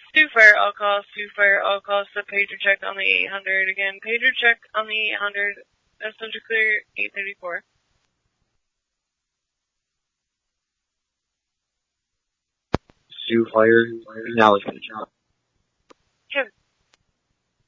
Stu Fire, I'll call Stu Fire, I'll call the pager check on the 800 again. Pager check on the 800, center clear, 834. Stu Fire, acknowledgement.